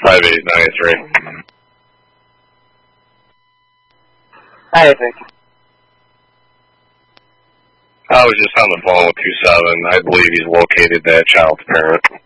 5893. Hi, thank you. I was just on the phone with 27. I believe he's located that child's parent.